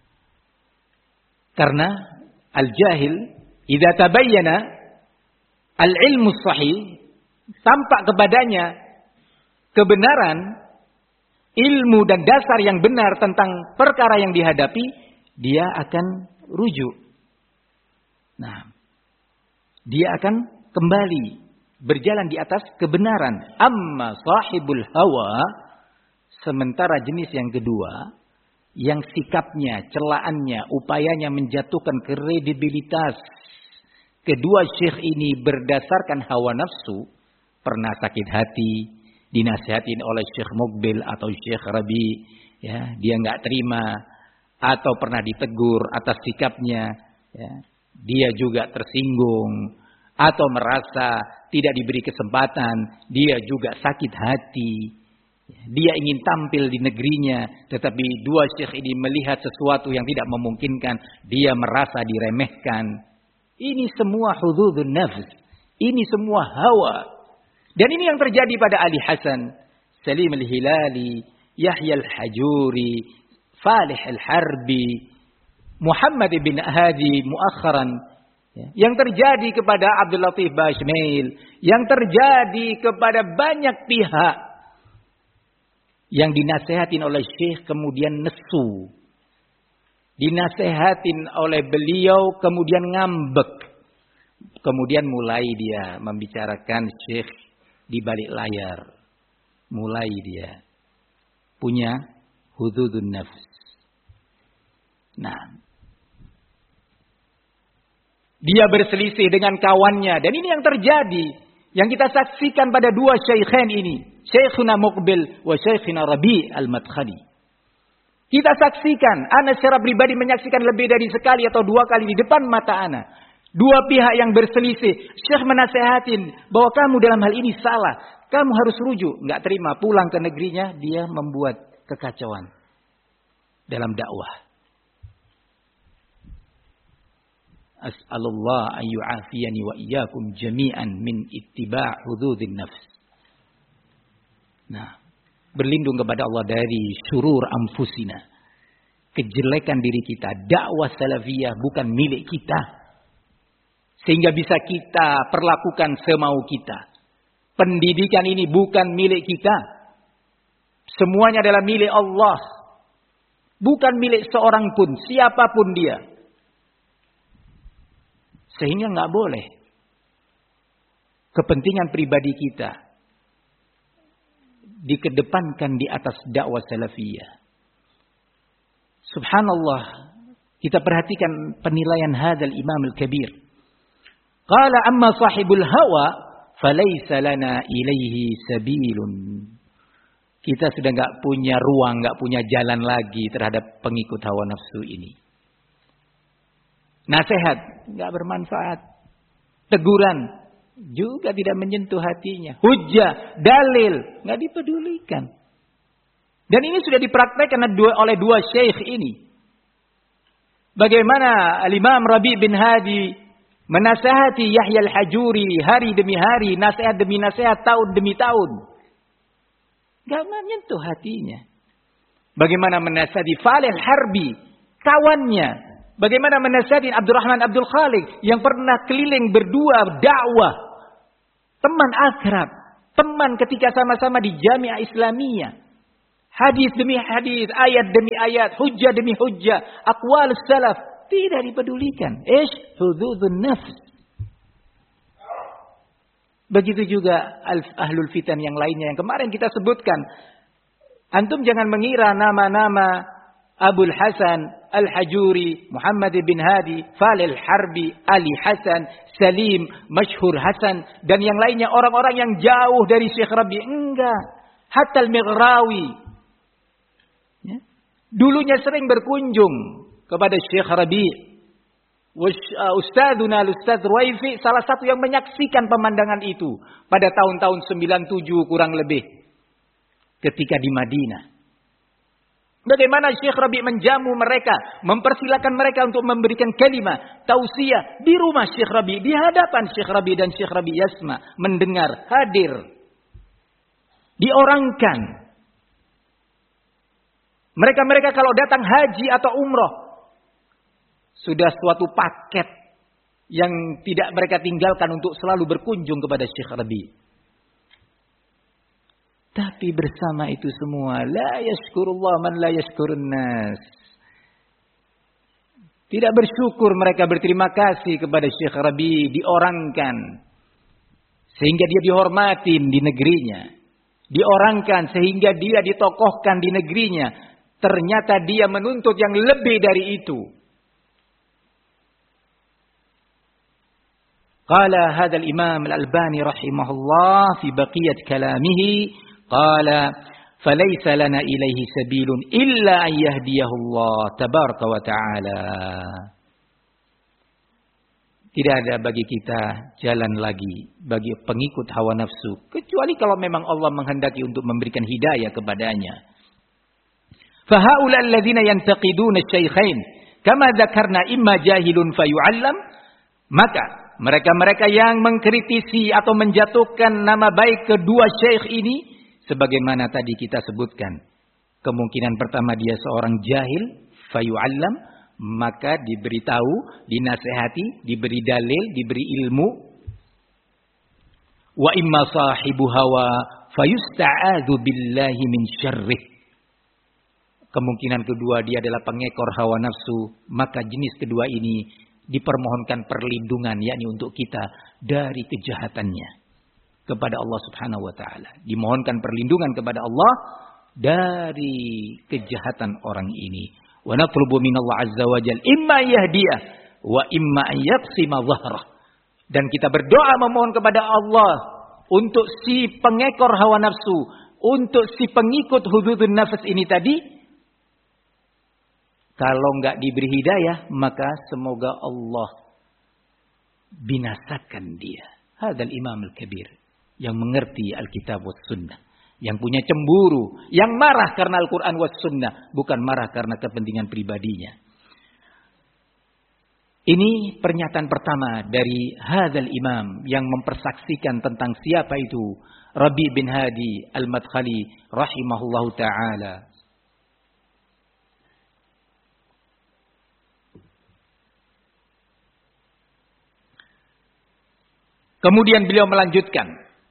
karena al-jahil idza tabayyana al-ilmu sahih, tampak kepadanya kebenaran, ilmu dan dasar yang benar tentang perkara yang dihadapi, dia akan rujuk. Nah, dia akan kembali berjalan di atas kebenaran. Amma sahibul hawa, sementara jenis yang kedua, yang sikapnya, celaannya, upayanya menjatuhkan kredibilitas kedua syekh ini berdasarkan hawa nafsu, pernah sakit hati, dinasihatin oleh Syekh Muqbil atau Syekh Rabi, ya, dia nggak terima, atau pernah ditegur atas sikapnya, ya, dia juga tersinggung, atau merasa tidak diberi kesempatan, dia juga sakit hati. Dia ingin tampil di negerinya, tetapi dua syekh ini melihat sesuatu yang tidak memungkinkan, dia merasa diremehkan. Ini semua hududun nafs, ini semua hawa. Dan ini yang terjadi pada Ali Hasan, Salim al-Hilali, Yahya al-Hajuri, Falih al-Harbi, Muhammad bin Hadi muakharan. Yang terjadi kepada Abdul Latif Bashmail, yang terjadi kepada banyak pihak yang dinasehatin oleh Syekh kemudian nesu, dinasehatin oleh beliau kemudian ngambek, kemudian mulai dia membicarakan Syekh di balik layar, mulai dia punya hududun nafs. Nah, dia berselisih dengan kawannya. Dan ini yang terjadi. Yang kita saksikan pada dua syaikhain ini. Syekhuna Muqbil wa Syekhuna Rabi al-Madkhali. Kita saksikan. Ana secara pribadi menyaksikan lebih dari sekali atau dua kali di depan mata ana. Dua pihak yang berselisih. Syekh menasehatin bahwa kamu dalam hal ini salah. Kamu harus rujuk. Nggak terima. Pulang ke negerinya. Dia membuat kekacauan dalam dakwah. As'alullah an yu'afiyani wa iyyakum jami'an min ittiba' hududin nafs. Nah, berlindung kepada Allah dari syurur anfusina. Kejelekan diri kita. Dakwah salafiyah bukan milik kita. Sehingga bisa kita perlakukan semau kita. Pendidikan ini bukan milik kita. Semuanya adalah milik Allah. Bukan milik seorang pun, siapapun dia. Sehingga nggak boleh kepentingan pribadi kita dikedepankan di atas dakwah salafiyah. Subhanallah, kita perhatikan penilaian hadzal Imam al-Kabir. Qala amma sahibul hawa falaysa lana ilaihi sabilun. Kita sudah nggak punya ruang, nggak punya jalan lagi terhadap pengikut hawa nafsu ini. Nasihat nggak bermanfaat, teguran juga tidak menyentuh hatinya, hujjah, dalil nggak dipedulikan. Dan ini sudah dipraktekkan oleh dua syekh ini. Bagaimana Al-Imam Rabi bin Hadi menasihati Yahya al-Hajuri hari demi hari, nasihat demi nasihat, tahun demi tahun, nggak menyentuh hatinya. Bagaimana menasihati Falih al-Harbi, kawannya, Bagaimana menasihati Abdurrahman Abdul Khaliq yang pernah keliling berdua dakwah. Teman akrab. Teman ketika sama-sama di Jamiah Islamiyah. Hadis demi hadis, ayat demi ayat, hujjah demi hujjah, aqwal salaf. Tidak dipedulikan. Hududun nafs. Begitu juga ahlul fitan yang lainnya yang kemarin kita sebutkan. Antum jangan mengira nama-nama Abul Hasan Al-Hajuri, Muhammad bin Hadi, Falil Harbi, Ali Hasan, Salim, Masyhur Hasan, dan yang lainnya orang-orang yang jauh dari Syekh Rabi. Enggak. Hatta Al-Mighrawi. Ya. Dulunya sering berkunjung kepada Syekh Rabi. Ustadzuna Al-Ustadz Ruwaifi salah satu yang menyaksikan pemandangan itu pada tahun-tahun 97 kurang lebih. Ketika di Madinah. Bagaimana Syekh Rabi menjamu mereka, mempersilakan mereka untuk memberikan kalimah tausiah di rumah Syekh Rabi, di hadapan Syekh Rabi, dan Syekh Rabi yasma, mendengar, hadir, diorangkan. Mereka kalau datang haji atau umroh, sudah suatu paket yang tidak mereka tinggalkan untuk selalu berkunjung kepada Syekh Rabi. Tapi bersama itu semua, la yashkurullah man la yashkurun nas. Tidak bersyukur mereka, berterima kasih kepada Syekh Rabi, diorangkan sehingga dia dihormatin di negerinya. Diorangkan sehingga dia ditokohkan di negerinya. Ternyata dia menuntut yang lebih dari itu. Qala hadzal Imam Al-Albani rahimahullah fi baqiyat kalamihi. Qala falaysa lana ilaihi sabilun illa an yahdiyahu Allah tabaraka wa ta'ala. Tidak ada bagi kita jalan lagi bagi pengikut hawa nafsu kecuali kalau memang Allah menghendaki untuk memberikan hidayah kepadanya. Fa haula alladziina yantaqiduna asy-syaikhain kama dzakarna imma jahilun fayu'allam, maka mereka-mereka yang mengkritisi atau menjatuhkan nama baik kedua syekh ini, sebagaimana tadi kita sebutkan, kemungkinan pertama dia seorang jahil, fayu'allam, maka diberitahu, dinasehati, diberi dalil, diberi ilmu. Wa imma sahibu hawa fayusta'adzu billahi min syarrih. Kemungkinan kedua dia adalah pengekor hawa nafsu, maka jenis kedua ini dipermohonkan perlindungan, yakni untuk kita dari kejahatannya kepada Allah Subhanahu wa taala. Dimohonkan perlindungan kepada Allah dari kejahatan orang ini. Wa natlubu minallah azza wa jalla imma yahdiyah wa imma an yaqsima dhahrah. Dan kita berdoa memohon kepada Allah untuk si pengekor hawa nafsu, untuk si pengikut hududun nafs ini tadi. Kalau enggak diberi hidayah, maka semoga Allah binasakan dia. Hadzal Imam Al-Kabir, yang mengerti Alkitab was Sunnah, yang punya cemburu, yang marah karena Al-Quran was Sunnah, bukan marah karena kepentingan pribadinya. Ini pernyataan pertama dari hadzal Imam yang mempersaksikan tentang siapa itu Rabi bin Hadi Al-Madkhali rahimahullahu taala. Kemudian beliau melanjutkan.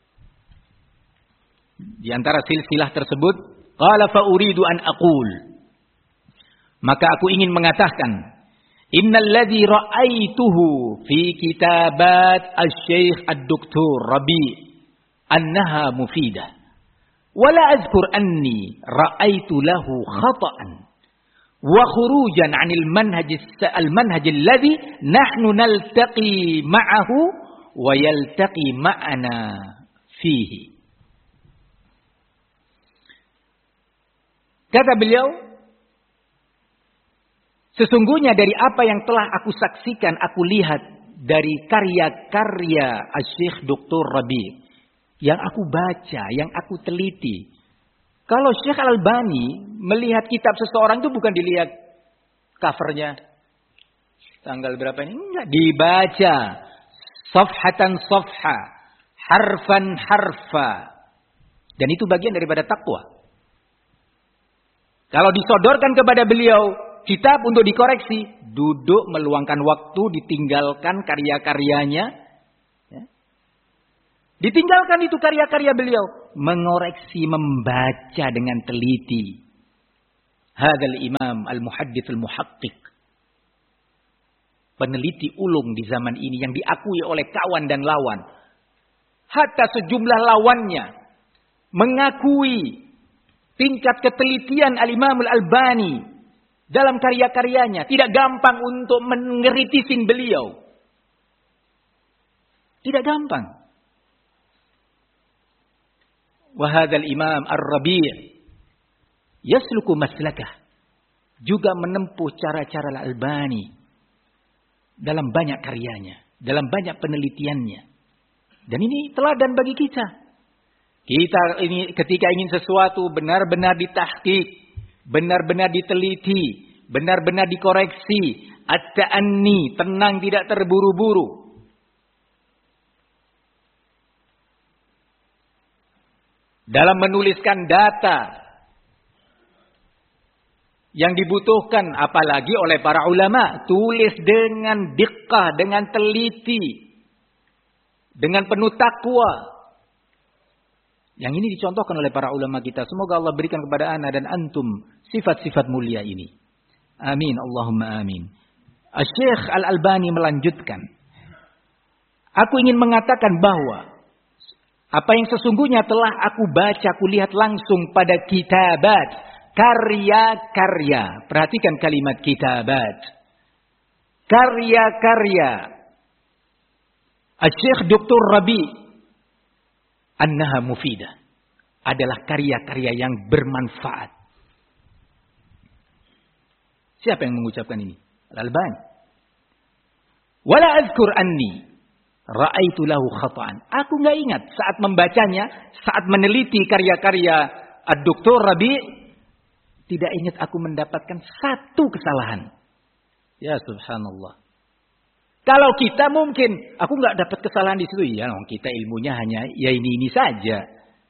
Di antara silsilah tersebut, qala fa uridu an aqul. Maka aku ingin mengatakan, innal ladzi ra'aituhu fi kitabat asy-syekh ad-doktor Rabi' annaha mufidah. Wa la azkur anni ra'aitu lahu khata'an wa khurujan 'anil manhaj alladhi nahnu naltaqi ma'ahu wa yaltaqi ma'ana fihi. Kata beliau, sesungguhnya dari apa yang telah aku saksikan, aku lihat dari karya-karya Asy-Syaikh Dr. Rabi, yang aku baca, yang aku teliti. Kalau Syekh Al-Albani melihat kitab seseorang itu bukan dilihat covernya, tanggal berapa ini, enggak, dibaca safhatan safha, harfan harfa. Dan itu bagian daripada takwa. Kalau disodorkan kepada beliau kitab untuk dikoreksi, duduk meluangkan waktu, ditinggalkan karya-karyanya. Ya. Ditinggalkan itu karya-karya beliau. Mengoreksi, membaca dengan teliti. Hadzal imam al-muhaddits al-muhaqqiq. Peneliti ulung di zaman ini yang diakui oleh kawan dan lawan. Hatta sejumlah lawannya mengakui tingkat ketelitian al-Imam al-Albani dalam karya-karyanya. Tidak gampang untuk mengeritisin beliau. Tidak gampang. Wahadzal imam ar-Rabi' yasluku maslakah. Juga menempuh cara-cara al-Albani dalam banyak karyanya, dalam banyak penelitiannya. Dan ini teladan bagi kita. Kita ini ketika ingin sesuatu benar-benar ditahqiq, benar-benar diteliti, benar-benar dikoreksi, at-ta'anni, tenang tidak terburu-buru. Dalam menuliskan data yang dibutuhkan apalagi oleh para ulama, tulis dengan diqqah, dengan teliti, dengan penuh takwa. Yang ini dicontohkan oleh para ulama kita. Semoga Allah berikan kepada ana dan antum sifat-sifat mulia ini. Amin, Allahumma amin. Syekh Al-Albani melanjutkan. Aku ingin mengatakan bahwa apa yang sesungguhnya telah aku baca, aku lihat langsung pada kitabat, karya-karya. Perhatikan kalimat kitabat. Karya-karya Syekh Dr. Rabi' annaha mufidah. Adalah karya-karya yang bermanfaat. Siapa yang mengucapkan ini? Al-Albani. Wala azkur anni ra'aitu lahu khata'an. Aku enggak ingat saat membacanya, saat meneliti karya-karya Dr. Rabi', tidak ingat aku mendapatkan satu kesalahan. Ya subhanallah. Kalau kita mungkin, aku enggak dapat kesalahan di situ. Ya, kita ilmunya hanya ya ini saja.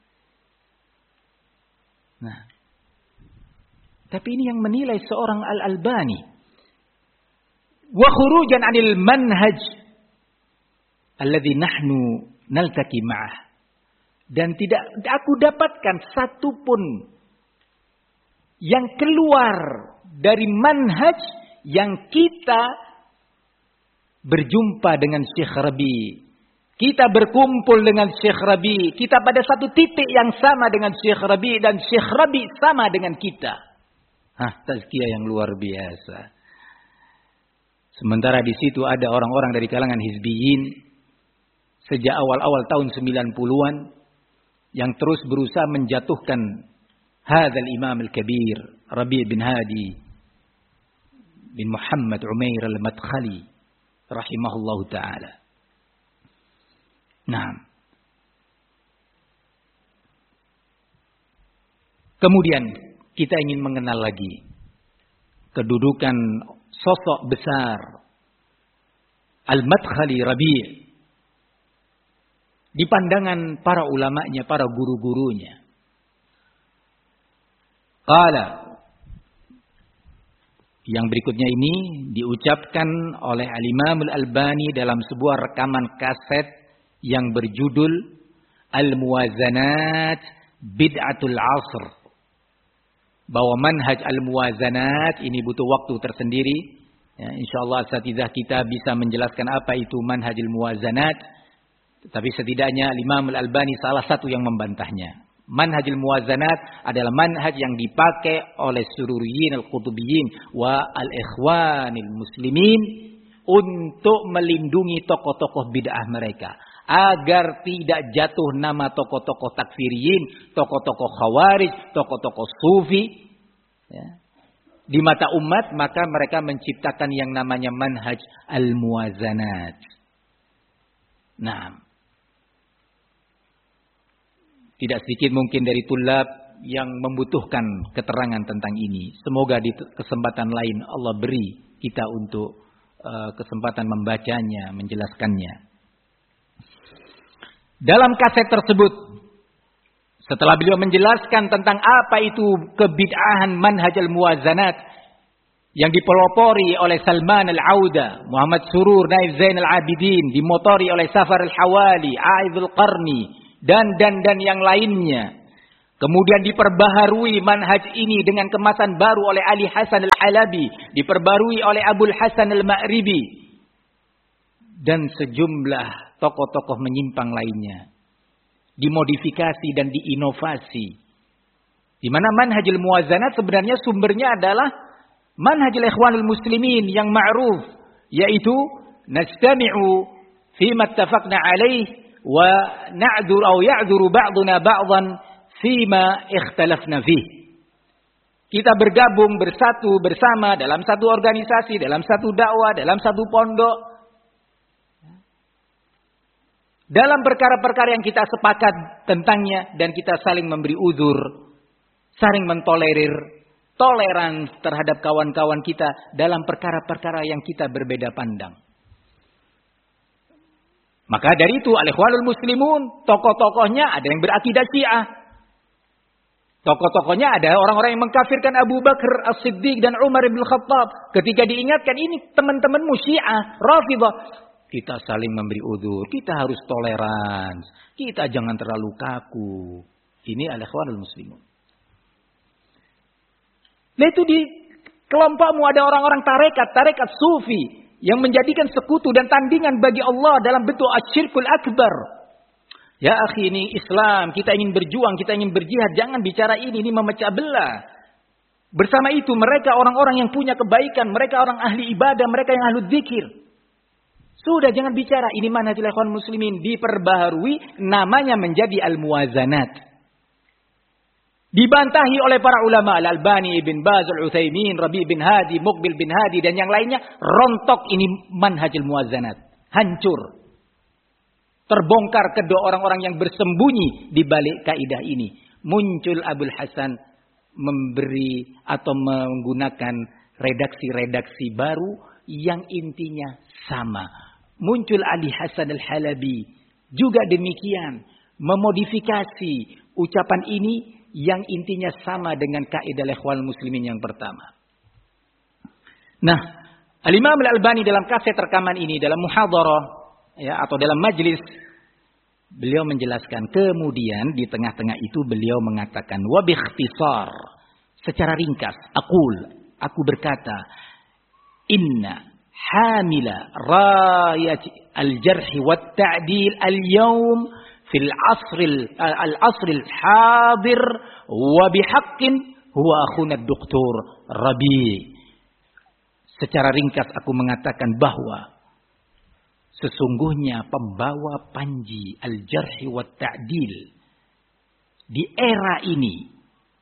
Nah, tapi ini yang menilai seorang Al-Albani. Wa khurujan 'anil manhaj alladzi nahnu naltaqi ma'ah. Dan tidak aku dapatkan satu pun yang keluar dari manhaj yang kita berjumpa dengan Syekh Rabi. Kita berkumpul dengan Syekh Rabi. Kita pada satu titik yang sama dengan Syekh Rabi. Dan Syekh Rabi sama dengan kita. Tazkiyah yang luar biasa. Sementara di situ ada orang-orang dari kalangan hizbiyin. Sejak awal-awal tahun 90-an. Yang terus berusaha menjatuhkan hadzal imam al-kabir. Rabi' bin Hadi bin Muhammad Umair al-Madkhali. Rahimahullahu ta'ala. Nah. Kemudian kita ingin mengenal lagi kedudukan sosok besar Al-Madkhali Rabi' di pandangan para ulamanya, para guru-gurunya. Qala, yang berikutnya ini diucapkan oleh Al-Imam Al-Albani dalam sebuah rekaman kaset yang berjudul Al-Muwazanat Bid'atul Asr. Bahwa manhaj Al-Muwazanat ini butuh waktu tersendiri. Ya, insyaallah asatidzah kita bisa menjelaskan apa itu manhaj Al-Muwazanat. Tapi setidaknya Imam Al-Albani salah satu yang membantahnya. Manhaj Al-Muwazanat adalah manhaj yang dipakai oleh sururiyin al-qutubiyin wa al-ikhwanil muslimin untuk melindungi tokoh-tokoh bid'ah mereka. Agar tidak jatuh nama tokoh-tokoh takfiriyin, tokoh-tokoh khawarij, tokoh-tokoh sufi. Ya. Di mata umat, maka mereka menciptakan yang namanya manhaj al-muwazanat. Nah, tidak sedikit mungkin dari tulab yang membutuhkan keterangan tentang ini. Semoga di kesempatan lain Allah beri kita untuk kesempatan membacanya, menjelaskannya. Dalam kaset tersebut, setelah beliau menjelaskan tentang apa itu kebid'ahan manhaj al-muwazanat, yang dipelopori oleh Salman Al-Auda, Muhammad Surur, Naif Zain Al-Abidin, dimotori oleh Safar Al-Hawali, Aidul Qarni, dan yang lainnya. Kemudian diperbaharui manhaj ini dengan kemasan baru oleh Ali Hasan Al-Halabi, diperbarui oleh Abul Hasan Al-Ma'ribi, dan sejumlah tokoh-tokoh menyimpang lainnya. Dimodifikasi dan diinovasi. Di mana manhajul muwazanat sebenarnya sumbernya adalah manhajul ikhwanul muslimin yang ma'ruf, yaitu nastami'u fima ittafaqna alaih wa na'dzuru aw ya'dzuru ba'duna ba'dhan fima ikhtalafna fih. Kita bergabung bersatu bersama dalam satu organisasi, dalam satu dakwah, dalam satu pondok, dalam perkara-perkara yang kita sepakat tentangnya, dan kita saling memberi uzur, saling mentolerir, toleran terhadap kawan-kawan kita dalam perkara-perkara yang kita berbeda pandang. Maka dari itu al-ikhwanul muslimun, tokoh-tokohnya ada yang berakidah Syiah. Tokoh-tokohnya ada orang-orang yang mengkafirkan Abu Bakar As-Siddiq dan Umar bin Khattab. Ketika diingatkan ini teman-temanmu Syiah, Rafidah, kita saling memberi uzur, kita harus toleran, kita jangan terlalu kaku. Ini al-ikhwanul muslimun. Nah, itu di kelompokmu ada orang-orang tarekat sufi yang menjadikan sekutu dan tandingan bagi Allah dalam bentuk asyirkul akbar. Ya akhi, ini Islam, kita ingin berjuang, kita ingin berjihad, jangan bicara ini memecah belah. Bersama itu mereka orang-orang yang punya kebaikan, mereka orang ahli ibadah, mereka yang ahli dzikir. Sudah, jangan bicara ini manhajul ikhwan muslimin, diperbaharui, namanya menjadi al-muwazanat. Dibantahi oleh para ulama, Al-Albani, Ibn Baz, Al-Utsaimin, Rabi' bin Hadi, Muqbil bin Hadi, dan yang lainnya. Rontok ini manhajul muwazanat. Hancur. Terbongkar kedua orang-orang yang bersembunyi di balik kaidah ini. Muncul Abul Hasan memberi atau menggunakan redaksi-redaksi baru yang intinya sama. Muncul Ali Hasan Al-Halabi. Juga demikian. Memodifikasi ucapan ini yang intinya sama dengan kaidah ikhwan muslimin yang pertama. Nah, Al-Imam Al-Albani dalam kaset rekaman ini, dalam muhadharah ya, atau dalam majlis, beliau menjelaskan, kemudian di tengah-tengah itu beliau mengatakan, wa bi ikhtisar, secara ringkas, aku berkata, inna hamila rayat al-jarh wa at-ta'dil al-yawm fil asril hadir wa bihaqqin huwa akhuna Dr. Rabi'. Secara ringkas aku mengatakan bahwa sesungguhnya pembawa panji al-jarh wa ta'dil di era ini,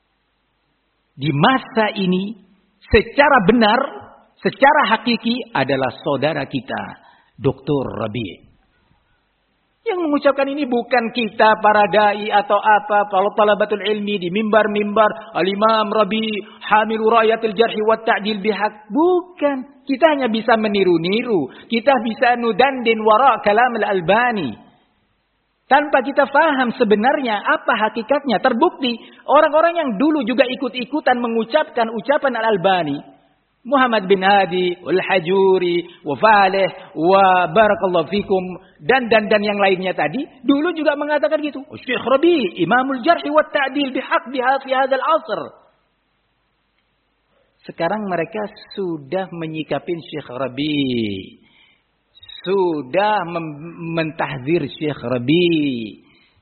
di masa ini, secara benar, secara hakiki adalah saudara kita Dr. Rabi'. Yang mengucapkan ini bukan kita para dai atau apa, kalau talabatul ilmi di mimbar-mimbar al-Imam Rabi' hamilu rayatil jarhi wa ta'dil bihaq. Bukan. Kita hanya bisa meniru-niru. Kita bisa nudandin wara kalam al-Albani. Tanpa kita faham sebenarnya apa hakikatnya. Terbukti orang-orang yang dulu juga ikut-ikutan mengucapkan ucapan al-Albani. Muhammad bin Hadi, Al-Hajuri, wa Faleh, wa Barakallahu Fikum, dan yang lainnya tadi, dulu juga mengatakan gitu. Syekh Rabi', Imamul Jarh wa Ta'dil bihaq fi hadzal asr. Sekarang mereka sudah menyikapin Syekh Rabi'. Sudah mentahdzir Syekh Rabi'.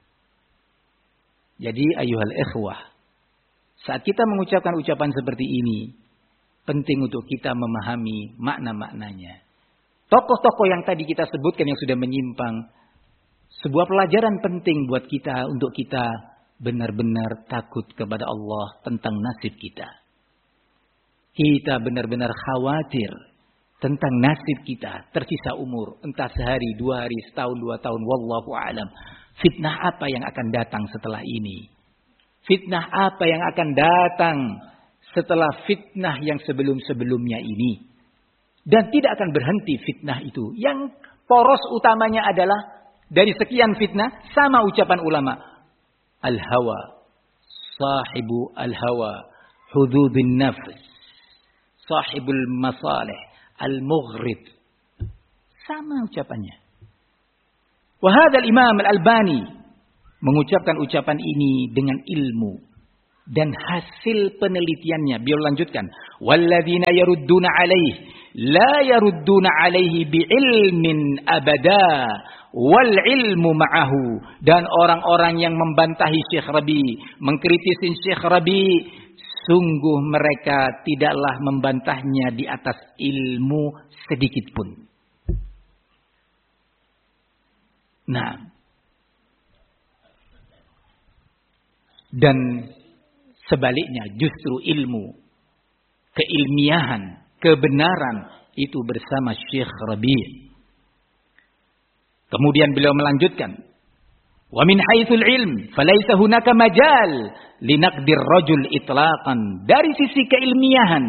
Jadi ayuhal ikhwah, saat kita mengucapkan ucapan seperti ini, penting untuk kita memahami makna-maknanya. Tokoh-tokoh yang tadi kita sebutkan yang sudah menyimpang, sebuah pelajaran penting buat kita untuk kita benar-benar takut kepada Allah tentang nasib kita. Kita benar-benar khawatir tentang nasib kita tersisa umur, entah sehari, 2 hari, setahun, 2 tahun, wallahu a'lam. Fitnah apa yang akan datang setelah ini? Fitnah apa yang akan datang setelah fitnah yang sebelum-sebelumnya ini? Dan tidak akan berhenti fitnah itu. Yang poros utamanya adalah dari sekian fitnah, sama ucapan ulama, al-hawa, sahibu al-hawa, hududun nafs. sahibul masalih al-mughrib. Sama ucapannya. Wa hadzal Imam Al-Albani mengucapkan ucapan ini dengan ilmu dan hasil penelitiannya. Beliau lanjutkan, walladzina yarudduna alaihi la yarudduna alaihi biilmin abada wal ilmu ma'ahu. Dan orang-orang yang membantahi Syekh Rabi, mengkritisi Syekh Rabi, sungguh mereka tidaklah membantahnya di atas ilmu sedikit pun. Nah, dan sebaliknya justru ilmu, keilmiahan, kebenaran itu bersama Syekh Rabi'. Kemudian beliau melanjutkan, wa min haitsul ilm falaisa hunaka majal linaqdir rajul itlaqan. Dari sisi keilmiahan